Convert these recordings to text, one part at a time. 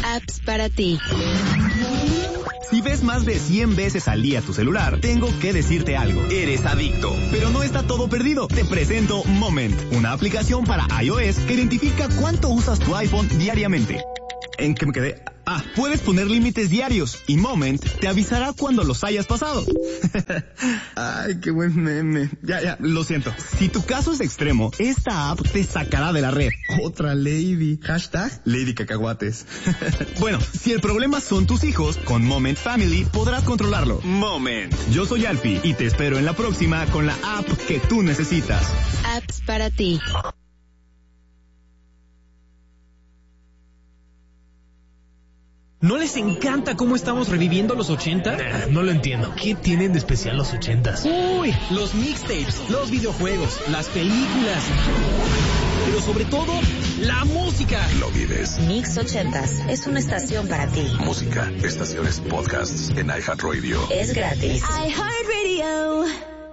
Apps para ti. Si ves más de 100 veces al día tu celular, tengo que decirte algo. Eres adicto. Pero no está todo perdido. Te presento Moment, una aplicación para iOS que identifica cuánto usas tu iPhone diariamente. ¿En qué me quedé? Puedes poner límites diarios y Moment te avisará cuando los hayas pasado. Ay, qué buen meme. Ya, lo siento. Si tu caso es extremo, esta app te sacará de la red. Otra lady. Hashtag Lady Cacahuates. Bueno, si el problema son tus hijos, con Moment Family podrás controlarlo. Moment. Yo soy Alfie y te espero en la próxima con la app que tú necesitas. Apps para ti. ¿No les encanta cómo estamos reviviendo los 80? No lo entiendo. ¿Qué tienen de especial los 80s? Uy, los mixtapes, los videojuegos, las películas, pero sobre todo, la música. Lo vives. Mix 80s es una estación para ti. Música, estaciones, podcasts en iHeartRadio. Es gratis. iHeartRadio.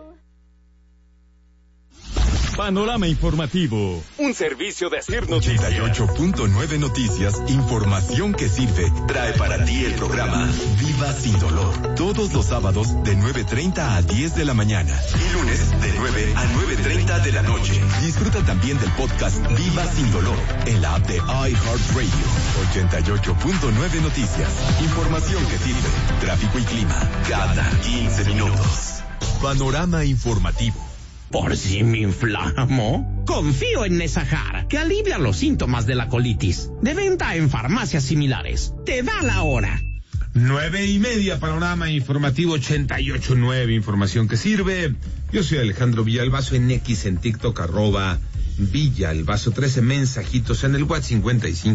Panorama informativo. Un servicio de Sir Noticias. 88.9 Noticias, información que sirve. Trae para ti el programa Viva Sin Dolor. Todos los sábados de 9:30 a 10 de la mañana. Y lunes de 9 a 9:30 de la noche. Disfruta también del podcast Viva Sin Dolor en la app de iHeartRadio. 88.9 Noticias. Información que sirve. Tráfico y clima cada 15 minutos. Panorama informativo. Por si me inflamo, confío en Nesahar, que alivia los síntomas de la colitis. De venta en farmacias similares. Te da la hora. 9:30, Panorama informativo 88.9, información que sirve. Yo soy Alejandro Villalbazo en X, en TikTok, @Villalbazo, 13 mensajitos en el WhatsApp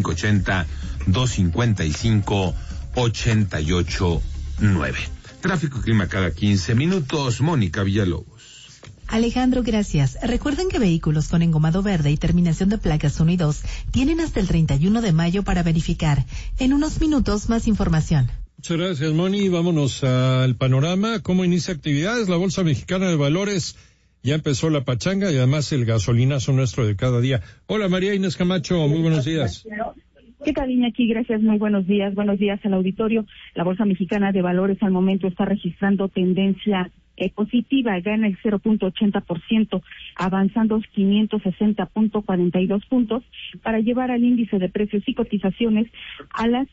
5580-255-889. Tráfico y clima cada 15 minutos, Mónica Villalobos. Alejandro, gracias. Recuerden que vehículos con engomado verde y terminación de placas 1 y 2 tienen hasta el 31 de mayo para verificar. En unos minutos, más información. Muchas gracias, Moni. Vámonos al panorama. ¿Cómo inicia actividades? La Bolsa Mexicana de Valores ya empezó la pachanga y además el gasolinazo nuestro de cada día. Hola, María Inés Camacho. Muy buenos días. ¿Qué tal, Iñaki? Gracias, muy buenos días. Buenos días al auditorio. La Bolsa Mexicana de Valores al momento está registrando tendencia positiva, gana el 0.80%, avanzando 560.42 puntos para llevar al índice de precios y cotizaciones a las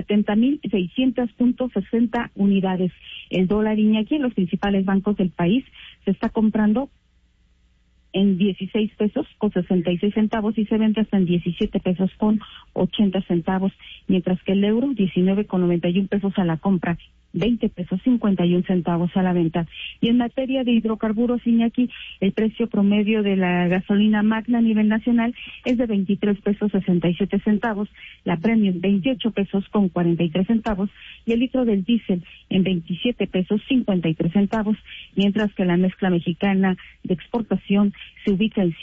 70.600.60 unidades. El dólar, Iñaki, en los principales bancos del país se está comprando en 16 pesos con 66 centavos y se vende hasta en 17 pesos con 80 centavos, mientras que el euro 19,91 pesos a la compra, 20 pesos 51 centavos a la venta. Y en materia de hidrocarburos, Iñaki, el precio promedio de la gasolina Magna a nivel nacional es de 23 pesos 67 centavos, la Premium 28 pesos con 43 centavos y el litro del diésel en 27 pesos 53 centavos, mientras que la mezcla mexicana de exportación se ubica en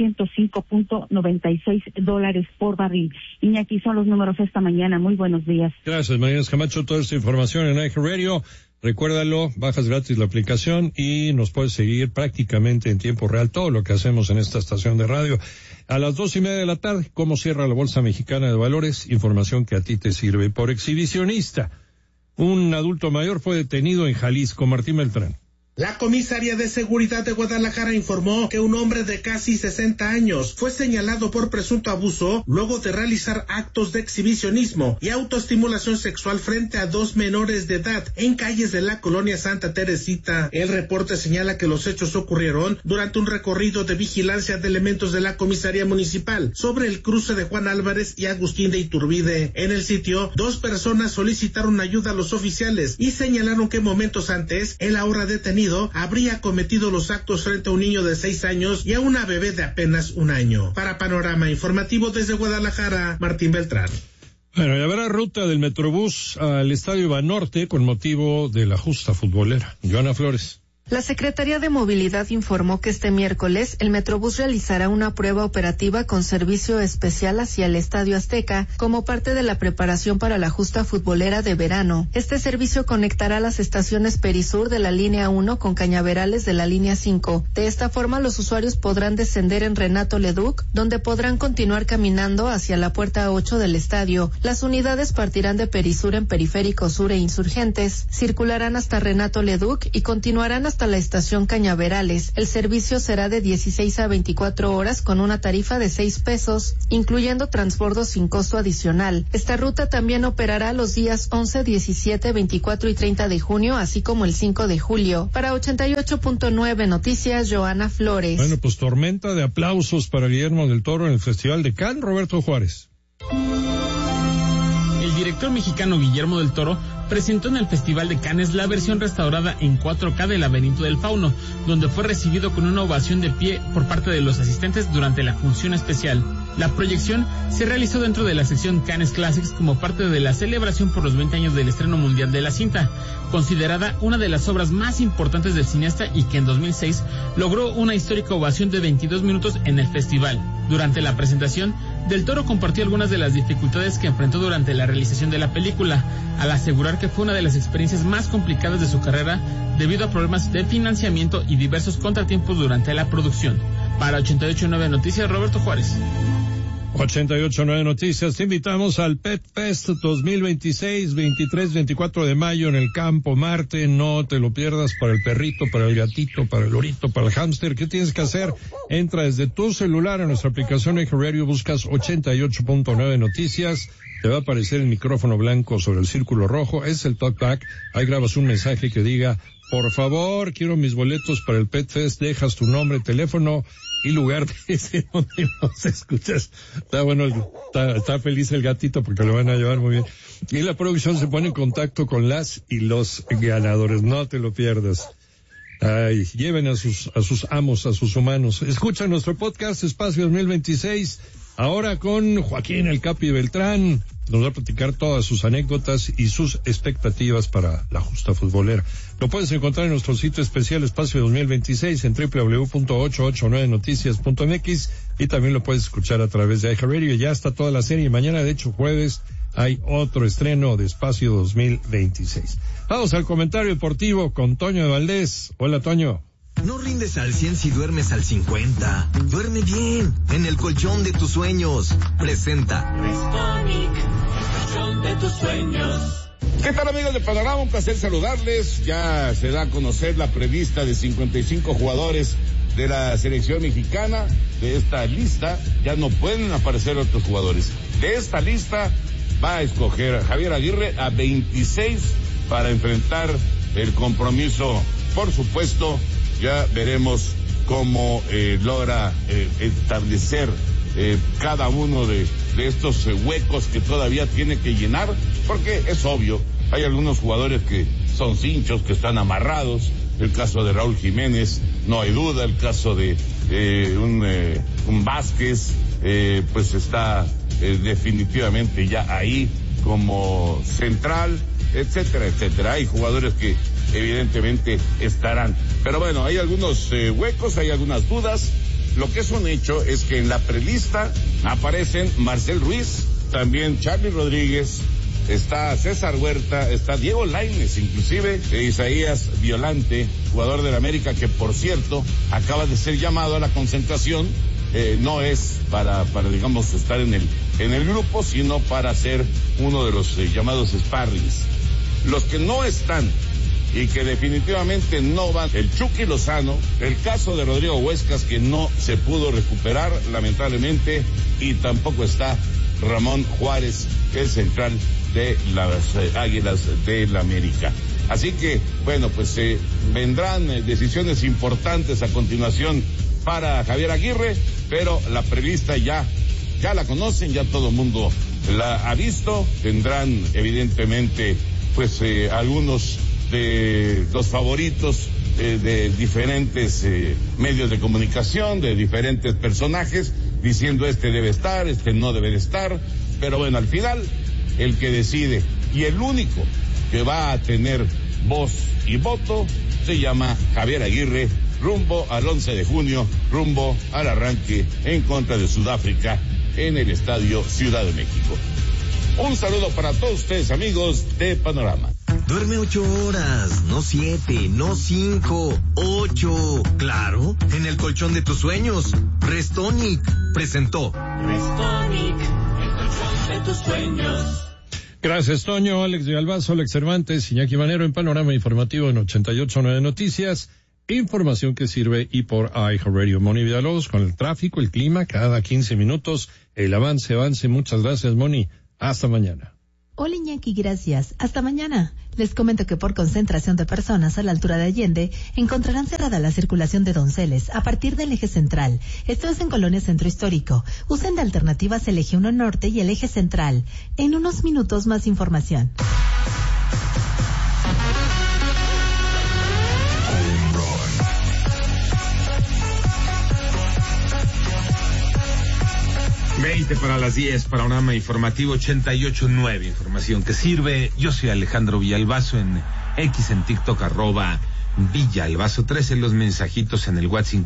$105.96 por barril. Iñaki, son los números esta mañana. Muy buenos días. Gracias, María Inés Camacho. Toda esta información en iHeartRadio. Recuérdalo, bajas gratis la aplicación y nos puedes seguir prácticamente en tiempo real todo lo que hacemos en esta estación de radio. A las 2:30 de la tarde, cómo cierra la Bolsa Mexicana de Valores, información que a ti te sirve. Por exhibicionista, un adulto mayor fue detenido en Jalisco. Martín Beltrán. La Comisaría de Seguridad de Guadalajara informó que un hombre de casi 60 años fue señalado por presunto abuso luego de realizar actos de exhibicionismo y autoestimulación sexual frente a 2 menores de edad en calles de la colonia Santa Teresita. El reporte señala que los hechos ocurrieron durante un recorrido de vigilancia de elementos de la Comisaría Municipal sobre el cruce de Juan Álvarez y Agustín de Iturbide. En el sitio, 2 personas solicitaron ayuda a los oficiales y señalaron que momentos antes, el ahora detenido habría cometido los actos frente a un niño de 6 años y a una bebé de apenas 1 año. Para Panorama Informativo desde Guadalajara, Martín Beltrán. Bueno, y habrá ruta del Metrobús al Estadio Banorte con motivo de la justa futbolera. Joana Flores. La Secretaría de Movilidad informó que este miércoles el Metrobús realizará una prueba operativa con servicio especial hacia el Estadio Azteca como parte de la preparación para la justa futbolera de verano. Este servicio conectará las estaciones Perisur de la línea 1 con Cañaverales de la línea 5. De esta forma, los usuarios podrán descender en Renato Leduc, donde podrán continuar caminando hacia la puerta 8 del estadio. Las unidades partirán de Perisur en Periférico Sur e Insurgentes, circularán hasta Renato Leduc y continuarán hasta la estación Cañaverales. El servicio será de 16 a 24 horas con una tarifa de 6 pesos, incluyendo transbordo sin costo adicional. Esta ruta también operará los días 11, 17, 24 y 30 de junio, así como el 5 de julio. Para 88.9 Noticias, Joana Flores. Bueno, pues tormenta de aplausos para Guillermo del Toro en el Festival de Cannes, Roberto Juárez. El director mexicano Guillermo del Toro presentó en el Festival de Cannes la versión restaurada en 4K del Laberinto del Fauno, donde fue recibido con una ovación de pie por parte de los asistentes durante la función especial. La proyección se realizó dentro de la sección Cannes Classics como parte de la celebración por los 20 años del estreno mundial de la cinta, considerada una de las obras más importantes del cineasta y que en 2006 logró una histórica ovación de 22 minutos en el festival. Durante la presentación, Del Toro compartió algunas de las dificultades que enfrentó durante la realización de la película, al asegurar que fue una de las experiencias más complicadas de su carrera debido a problemas de financiamiento y diversos contratiempos durante la producción. Para 88.9 Noticias, Roberto Juárez. 88.9 Noticias, te invitamos al Pet Fest 2026, 23-24 de mayo en el Campo Marte. No te lo pierdas, para el perrito, para el gatito, para el lorito, para el hámster. ¿Qué tienes que hacer? Entra desde tu celular a nuestra aplicación iHeartRadio, buscas 88.9 Noticias. Te va a aparecer el micrófono blanco sobre el círculo rojo, es el talkback. Ahí grabas un mensaje que diga: por favor, quiero mis boletos para el Pet Fest. Dejas tu nombre, teléfono y lugar de donde nos escuchas. Está bueno, está feliz el gatito porque lo van a llevar muy bien. Y la producción se pone en contacto con las y los ganadores. No te lo pierdas. Ay, lleven a sus amos, a sus humanos. Escucha nuestro podcast Espacio 2026. Ahora con Joaquín El Capi Beltrán. Nos va a platicar todas sus anécdotas y sus expectativas para la justa futbolera. Lo puedes encontrar en nuestro sitio especial Espacio 2026 en www.889noticias.mx y también lo puedes escuchar a través de iHeartRadio. Ya está toda la serie. Mañana, de hecho, jueves, hay otro estreno de Espacio 2026. Vamos al comentario deportivo con Toño de Valdés. Hola, Toño. No rindes al 100 si duermes al 50. Duerme bien, en el colchón de tus sueños. Presenta Restonic, el colchón de tus sueños. ¿Qué tal, amigos de Panorama? Un placer saludarles. Ya se da a conocer la prevista de 55 jugadores de la selección mexicana. De esta lista ya no pueden aparecer otros jugadores. De esta lista va a escoger Javier Aguirre a 26 para enfrentar el compromiso. Por supuesto, ya veremos cómo logra establecer cada uno de estos huecos que todavía tiene que llenar, porque es obvio, hay algunos jugadores que son cinchos, que están amarrados. El caso de Raúl Jiménez, no hay duda. El caso de un Vázquez, pues está definitivamente ya ahí como central, etcétera, etcétera. Hay jugadores que evidentemente estarán. Pero bueno, hay algunos huecos, hay algunas dudas. Lo que es un hecho es que en la prelista aparecen Marcel Ruiz, también Charly Rodríguez, está César Huerta, está Diego Lainez, inclusive Isaías Violante, jugador del América, que por cierto acaba de ser llamado a la concentración. No es para digamos estar en el grupo, sino para ser uno de los llamados sparrings. Los que no están y que definitivamente no van: el Chucky Lozano, el caso de Rodrigo Huescas, que no se pudo recuperar lamentablemente, y tampoco está Ramón Juárez, el central de las Águilas del América. Así que, bueno, pues vendrán decisiones importantes a continuación para Javier Aguirre, pero la prelista ya la conocen, ya todo el mundo la ha visto. Tendrán evidentemente pues algunos de los favoritos de diferentes medios de comunicación, de diferentes personajes, diciendo este debe estar, este no debe de estar. Pero bueno, al final el que decide y el único que va a tener voz y voto, se llama Javier Aguirre, rumbo al 11 de junio, rumbo al arranque en contra de Sudáfrica en el Estadio Ciudad de México. Un saludo para todos ustedes, amigos de Panorama. Duerme 8 horas, no 7, no 5, 8. Claro, en el colchón de tus sueños. Restonic presentó. Restonic, el colchón de tus sueños. Gracias, Toño, Alex de Albazo, Alex Cervantes, Iñaki Manero en Panorama Informativo en 88.9 Noticias. Información que sirve y por iHeartRadio. Moni Villalobos con el tráfico, el clima, cada 15 minutos. El avance. Muchas gracias, Moni. Hasta mañana. Hola, Iñaki, gracias. Hasta mañana. Les comento que por concentración de personas a la altura de Allende encontrarán cerrada la circulación de Donceles a partir del eje central. Esto es en Colonia Centro Histórico. Usen de alternativas el eje 1 Norte y el eje central. En unos minutos más información. Para las 10, Panorama Informativo 88.9, información que sirve. Yo soy Alejandro Villalbazo en X, en TikTok, @Villalbazo 13, los mensajitos en el WhatsApp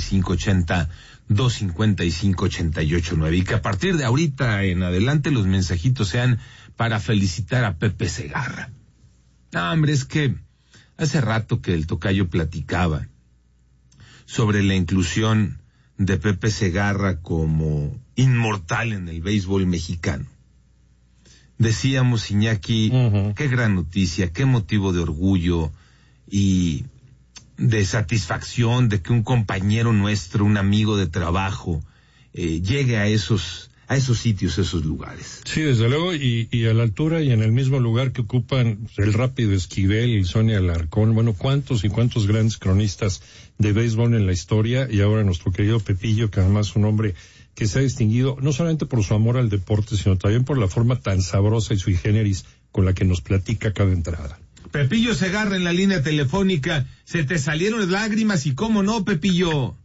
5580-255-889. Y que a partir de ahorita en adelante los mensajitos sean para felicitar a Pepe Segarra. No, hombre, es que hace rato que el tocayo platicaba sobre la inclusión de Pepe Segarra como inmortal en el béisbol mexicano. Decíamos, Iñaki, qué gran noticia, qué motivo de orgullo y de satisfacción de que un compañero nuestro, un amigo de trabajo, llegue a esos sitios, esos lugares. Sí, desde luego, y a la altura y en el mismo lugar que ocupan el Rápido Esquivel y Sonia Alarcón, bueno, cuántos y cuántos grandes cronistas de béisbol en la historia, y ahora nuestro querido Pepillo, que además es un hombre que se ha distinguido no solamente por su amor al deporte, sino también por la forma tan sabrosa y sui generis con la que nos platica cada entrada. Pepillo Segarra en la línea telefónica, se te salieron lágrimas y cómo no, Pepillo.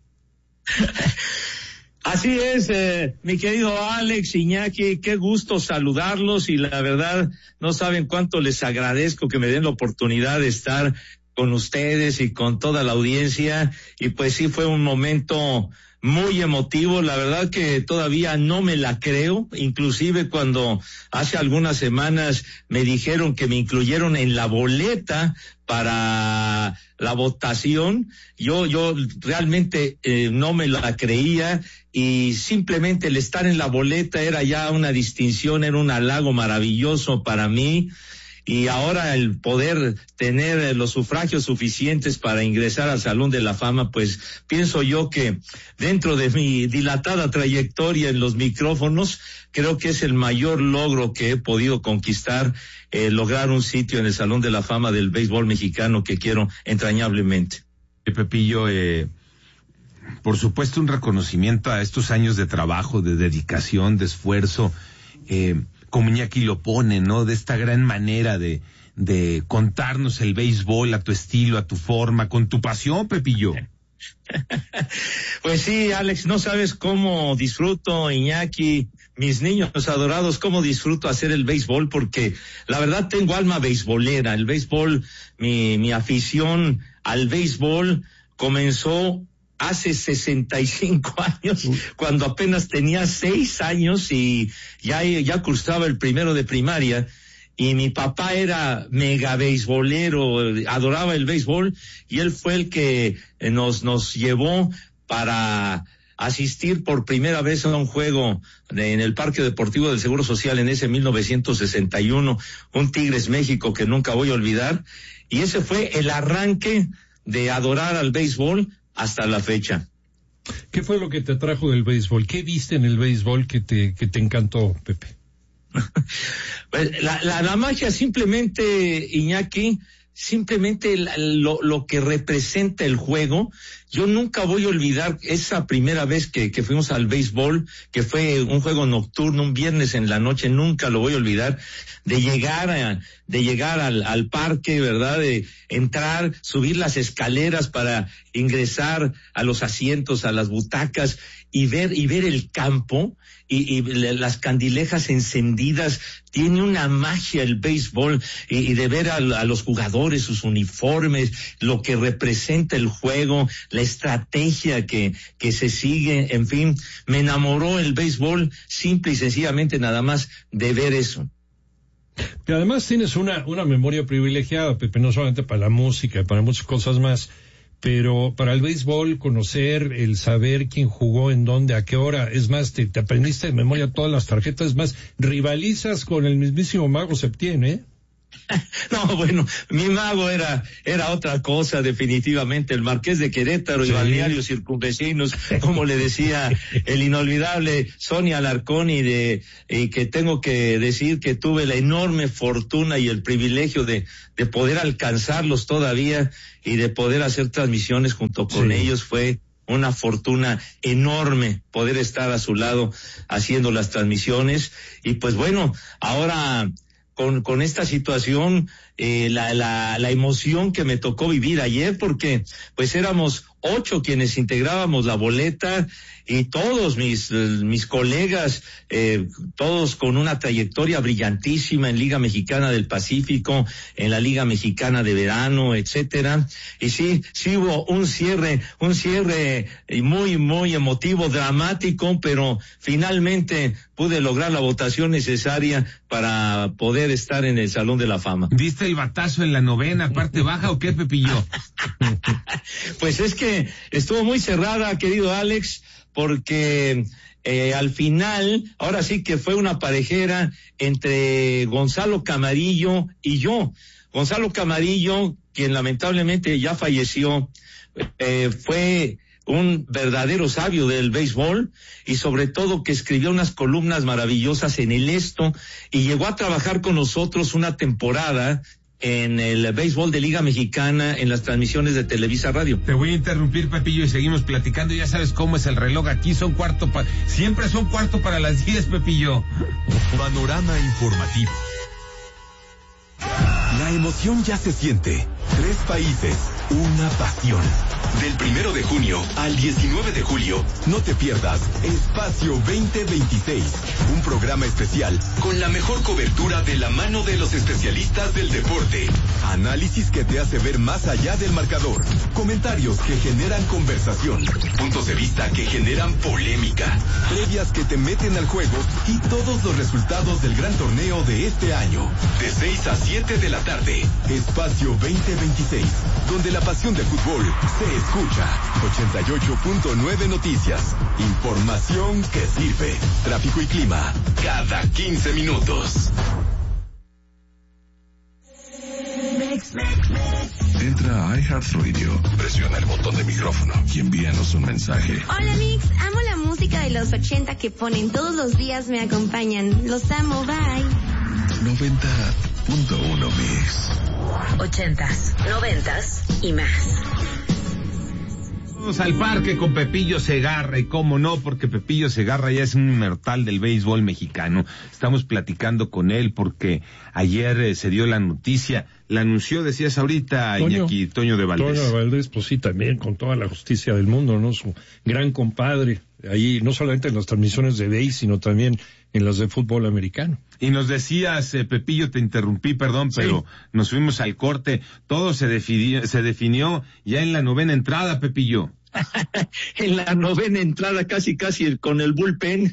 Así es, mi querido Alex, Iñaki, qué gusto saludarlos y la verdad no saben cuánto les agradezco que me den la oportunidad de estar con ustedes y con toda la audiencia, y pues sí fue un momento muy emotivo, la verdad que todavía no me la creo, inclusive cuando hace algunas semanas me dijeron que me incluyeron en la boleta para la votación, yo realmente no me la creía, y simplemente el estar en la boleta era ya una distinción, era un halago maravilloso para mí. Y ahora el poder tener los sufragios suficientes para ingresar al Salón de la Fama, pues pienso yo que dentro de mi dilatada trayectoria en los micrófonos, creo que es el mayor logro que he podido conquistar, lograr un sitio en el Salón de la Fama del béisbol mexicano que quiero entrañablemente. Pepillo, por supuesto un reconocimiento a estos años de trabajo, de dedicación, de esfuerzo, como Iñaki lo pone, ¿no? De esta gran manera de contarnos el béisbol a tu estilo, a tu forma, con tu pasión, Pepillo. Pues sí, Alex, no sabes cómo disfruto, Iñaki, mis niños adorados, cómo disfruto hacer el béisbol, porque la verdad tengo alma beisbolera. El béisbol, mi afición al béisbol comenzó hace 65 años, cuando apenas tenía 6 años y ya cursaba el primero de primaria, y mi papá era mega beisbolero, adoraba el béisbol, y él fue el que nos llevó para asistir por primera vez a un juego en el Parque Deportivo del Seguro Social en ese 1961, un Tigres México que nunca voy a olvidar, y ese fue el arranque de adorar al béisbol hasta la fecha. ¿Qué fue lo que te atrajo del béisbol? ¿Qué viste en el béisbol que te encantó, Pepe? Pues la magia simplemente, Iñaki, simplemente lo que representa el juego. yo nunca voy a olvidar esa primera vez que fuimos al béisbol, que fue un juego nocturno, un viernes en la noche, nunca lo voy a olvidar, de llegar al parque, ¿verdad? De entrar, subir las escaleras para ingresar a los asientos, a las butacas y ver el campo y las candilejas encendidas. Tiene una magia el béisbol y de ver a los jugadores, sus uniformes, lo que representa el juego, la estrategia que se sigue, en fin, me enamoró el béisbol simple y sencillamente nada más de ver eso. Y además tienes una memoria privilegiada, Pepe, no solamente para la música, para muchas cosas más, pero para el béisbol, conocer, el saber quién jugó, en dónde, a qué hora, es más, te aprendiste de memoria todas las tarjetas, es más, rivalizas con el mismísimo Mago Septién, ¿eh? No, bueno, mi mago era otra cosa, definitivamente, el Marqués de Querétaro y balnearios circunvecinos, como le decía el inolvidable Sonia Alarcón, y que tengo que decir que tuve la enorme fortuna y el privilegio de poder alcanzarlos todavía y de poder hacer transmisiones junto con ellos. Fue una fortuna enorme poder estar a su lado haciendo las transmisiones. Y pues bueno, ahora con esta situación, la emoción que me tocó vivir ayer, porque pues éramos 8 quienes integrábamos la boleta, y todos mis colegas, todos con una trayectoria brillantísima en Liga Mexicana del Pacífico, en la Liga Mexicana de Verano, etcétera. Y sí hubo un cierre muy, muy emotivo, dramático, pero finalmente pude lograr la votación necesaria para poder estar en el Salón de la Fama. ¿Diste el batazo en la novena, parte baja, o qué, Pepillo? Pues es que estuvo muy cerrada, querido Alex, porque al final, ahora sí que fue una parejera entre Gonzalo Camarillo y yo. Gonzalo Camarillo, quien lamentablemente ya falleció, fue un verdadero sabio del béisbol, y sobre todo que escribió unas columnas maravillosas en El Esto, y llegó a trabajar con nosotros una temporada en el béisbol de Liga Mexicana, en las transmisiones de Televisa Radio. Te voy a interrumpir, Pepillo, y seguimos platicando. Ya sabes cómo es el reloj aquí, siempre son cuarto para las 10, Pepillo. Panorama informativo. La emoción ya se siente. 3 países, una pasión. Del 1 de junio al 19 de julio, no te pierdas Espacio 2026, un programa especial con la mejor cobertura de la mano de los especialistas del deporte. Análisis que te hace ver más allá del marcador, comentarios que generan conversación, puntos de vista que generan polémica, previas que te meten al juego y todos los resultados del gran torneo de este año. De 6 a 7 de la tarde, Espacio 2026, donde la pasión del fútbol se escucha. 88.9 Noticias. Información que sirve. Tráfico y clima cada 15 minutos. Entra a iHeartRadio, presiona el botón de micrófono y envíanos un mensaje. Hola Mix, amo la música de los 80 que ponen todos los días, me acompañan. Los amo, bye. 90.1 Mix. 80s, 90s y más. Vamos al parque con Pepillo Segarra, y cómo no, porque Pepillo Segarra ya es un inmortal del béisbol mexicano. Estamos platicando con él porque ayer se dio la noticia, la anunció, decías ahorita, Iñaki, Toño de Valdés. Toño de Valdés, pues sí, también con toda la justicia del mundo, ¿no? Su gran compadre, ahí no solamente en las transmisiones de béis, sino también en las de fútbol americano. Y nos decías, Pepillo, te interrumpí, perdón, pero nos fuimos al corte. Todo se definió ya en la novena entrada, Pepillo. En la novena entrada, casi con el bullpen.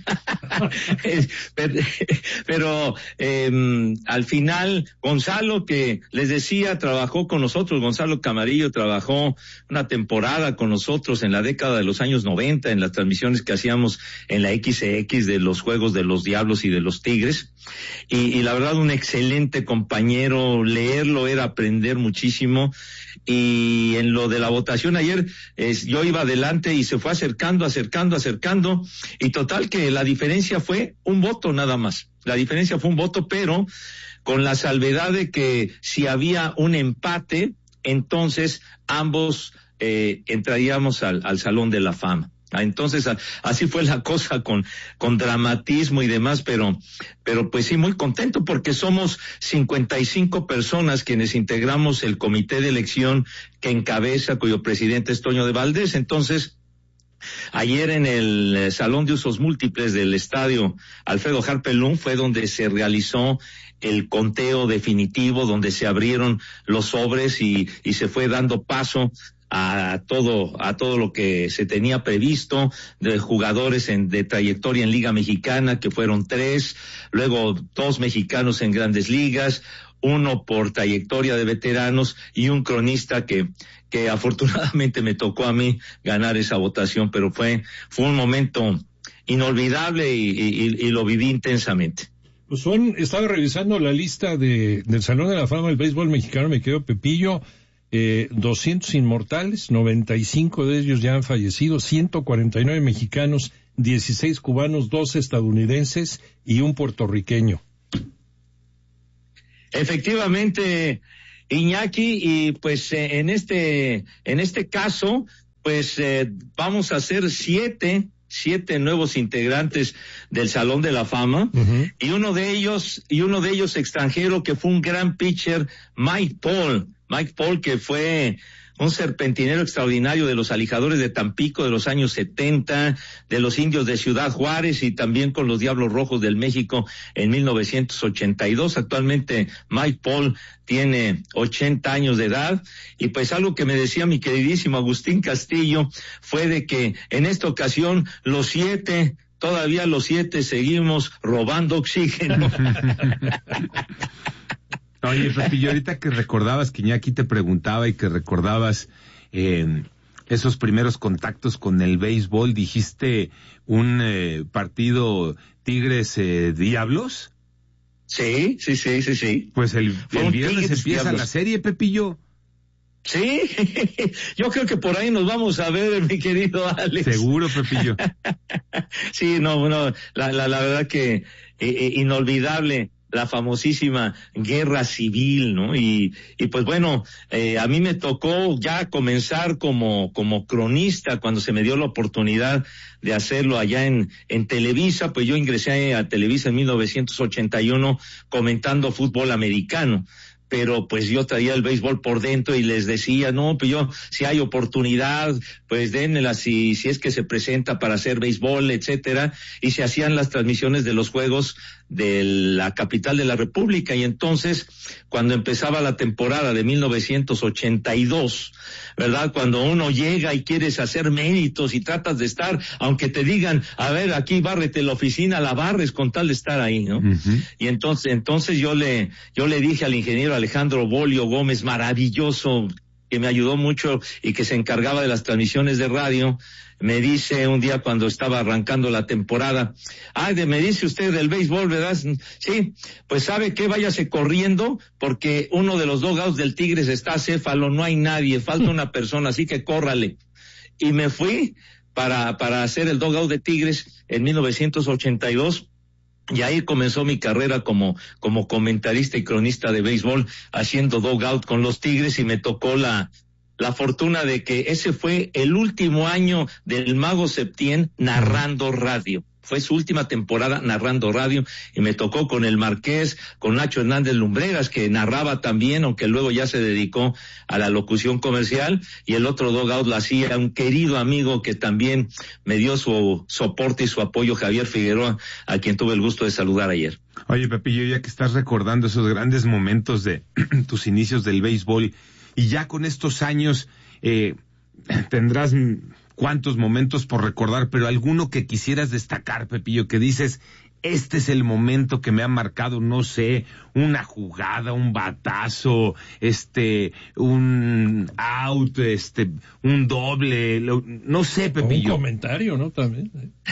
pero al final, Gonzalo, que les decía, trabajó con nosotros. Gonzalo Camarillo trabajó una temporada con nosotros en la década de los años 90, en las transmisiones que hacíamos en la XX de los juegos de los Diablos y de los Tigres. Y la verdad, un excelente compañero. Leerlo era aprender muchísimo. Y en lo de la votación ayer, yo iba adelante y se fue acercando, y total que la diferencia fue un voto nada más. La diferencia fue un voto, pero con la salvedad de que si había un empate, entonces ambos entraríamos al Salón de la Fama. Entonces, así fue la cosa con dramatismo y demás, pero pues sí, muy contento porque somos 55 personas quienes integramos el comité de elección que encabeza, cuyo presidente es Toño de Valdés. Entonces, ayer en el Salón de Usos Múltiples del Estadio Alfredo Harpelún fue donde se realizó el conteo definitivo, donde se abrieron los sobres y se fue dando paso a todo lo que se tenía previsto, de jugadores de trayectoria en Liga Mexicana, que fueron 3, luego 2 mexicanos en Grandes Ligas, 1 por trayectoria de veteranos y un cronista que afortunadamente me tocó a mí ganar esa votación, pero fue un momento inolvidable y lo viví intensamente. Pues estaba revisando la lista del Salón de la Fama del Béisbol Mexicano, me quedo Pepillo, 200 inmortales, 95 de ellos ya han fallecido, 149 mexicanos, 16 cubanos, 2 estadounidenses y un puertorriqueño. Efectivamente, Iñaki, y pues en este caso, pues vamos a hacer 7 nuevos integrantes del Salón de la Fama, uh-huh. y uno de ellos extranjero, que fue un gran pitcher, Mike Paul, que fue un serpentinero extraordinario de los Alijadores de Tampico de los años 70, de los Indios de Ciudad Juárez y también con los Diablos Rojos del México en 1982. Actualmente Mike Paul tiene 80 años de edad, y pues algo que me decía mi queridísimo Agustín Castillo fue de que en esta ocasión todavía los 7 seguimos robando oxígeno. Oye, Pepillo, ahorita que recordabas, que Iñaki te preguntaba y que recordabas esos primeros contactos con el béisbol, dijiste un partido Tigres-Diablos. Sí. Pues el viernes empieza la serie, Pepillo. Sí, yo creo que por ahí nos vamos a ver, mi querido Alex. Seguro, Pepillo. Sí, no, la verdad que inolvidable la famosísima guerra civil, ¿no? Y pues bueno, a mí me tocó ya comenzar como cronista cuando se me dio la oportunidad de hacerlo allá en Televisa. Pues yo ingresé a Televisa en 1981 comentando fútbol americano. Pero pues yo traía el béisbol por dentro y les decía, no, pues yo, si hay oportunidad, pues dénmela si es que se presenta para hacer béisbol, etcétera, y se hacían las transmisiones de los juegos de la capital de la República. Y entonces, cuando empezaba la temporada de 1982, ¿verdad? Cuando uno llega y quieres hacer méritos y tratas de estar, aunque te digan, a ver, aquí bárrete la oficina, la barres con tal de estar ahí, ¿no? Uh-huh. Y entonces yo le dije al ingeniero Alejandro Bolio Gómez, maravilloso, que me ayudó mucho y que se encargaba de las transmisiones de radio, me dice un día cuando estaba arrancando la temporada, me dice usted del béisbol, ¿verdad? Sí, pues ¿sabe qué? Váyase corriendo, porque uno de los dogouts del Tigres está acéfalo, no hay nadie, falta una persona, así que córrale. Y me fui para hacer el dogout de Tigres en 1982, y ahí comenzó mi carrera como comentarista y cronista de béisbol, haciendo dogout con los Tigres, y me tocó la fortuna de que ese fue el último año del Mago Septién narrando radio. Fue su última temporada narrando radio, y me tocó con el Marqués, con Nacho Hernández Lumbreras, que narraba también, aunque luego ya se dedicó a la locución comercial, y el otro dogout lo hacía un querido amigo que también me dio su soporte y su apoyo, Javier Figueroa, a quien tuve el gusto de saludar ayer. Oye, Pepillo, ya que estás recordando esos grandes momentos de tus inicios del béisbol, y ya con estos años tendrás cuántos momentos por recordar, pero alguno que quisieras destacar, Pepillo, que dices, este es el momento que me ha marcado, no sé, una jugada, un batazo, un out, un doble, no sé, Pepillo. Un comentario, ¿no? También.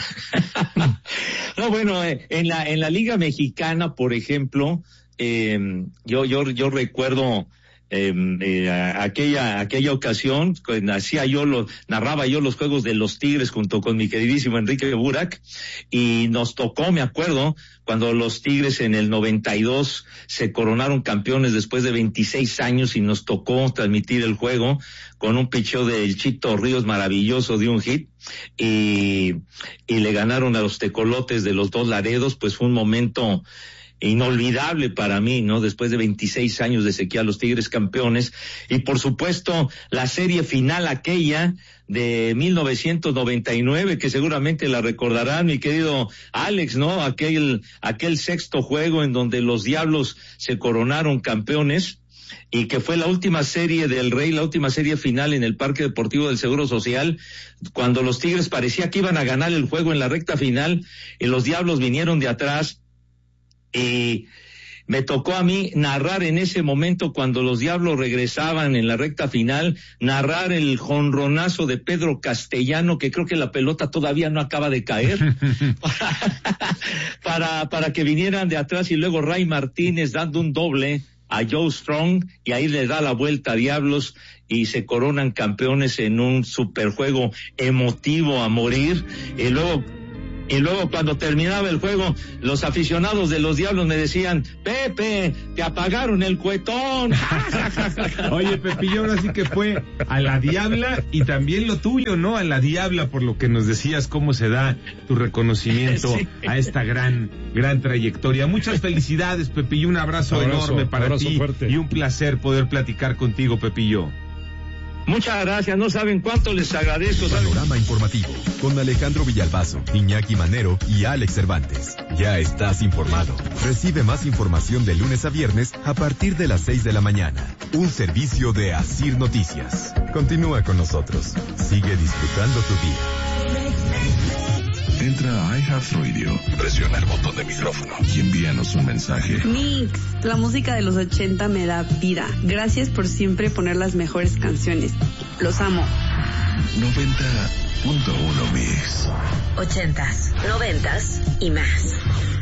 No, bueno, en la Liga Mexicana, por ejemplo, yo recuerdo aquella ocasión, narraba yo los juegos de los Tigres junto con mi queridísimo Enrique Burak, y nos tocó, me acuerdo, cuando los Tigres en el 92 se coronaron campeones después de 26 años y nos tocó transmitir el juego con un picheo del Chito Ríos maravilloso de un hit, y le ganaron a los Tecolotes de los Dos Laredos. Pues fue un momento inolvidable para mí, ¿no? Después de 26 años de sequía, los Tigres campeones. Y por supuesto la serie final aquella de 1999, que seguramente la recordarán, mi querido Alex, ¿no? Aquel sexto juego en donde los Diablos se coronaron campeones, y que fue la última serie del Rey, la última serie final en el Parque Deportivo del Seguro Social, cuando los Tigres parecía que iban a ganar el juego en la recta final, y los Diablos vinieron de atrás. Y me tocó a mí narrar en ese momento, cuando los Diablos regresaban en la recta final, narrar el jonronazo de Pedro Castellano, que creo que la pelota todavía no acaba de caer, para que vinieran de atrás, y luego Ray Martínez dando un doble a Joe Strong, y ahí le da la vuelta a Diablos y se coronan campeones en un superjuego emotivo a morir. Y luego cuando terminaba el juego, los aficionados de los Diablos me decían: Pepe, te apagaron el cuetón. Oye, Pepillo, ahora sí que fue a la Diabla, y también lo tuyo, ¿no? A la Diabla, por lo que nos decías, cómo se da tu reconocimiento a esta gran trayectoria. Muchas felicidades, Pepillo, un abrazo enorme para ti, fuerte. Y un placer poder platicar contigo, Pepillo. Muchas gracias, no saben cuánto les agradezco. Panorama informativo con Alejandro Villalbazo, Iñaki Manero y Alex Cervantes. Ya estás informado. Recibe más información de lunes a viernes a partir de las 6 de la mañana. Un servicio de Asir Noticias. Continúa con nosotros. Sigue disfrutando tu día. Entra a iHeartRadio, presiona el botón de micrófono y envíanos un mensaje. Mix, la música de los 80 me da vida. Gracias por siempre poner las mejores canciones. Los amo. 90.1 Mix. 80s, 90s y más.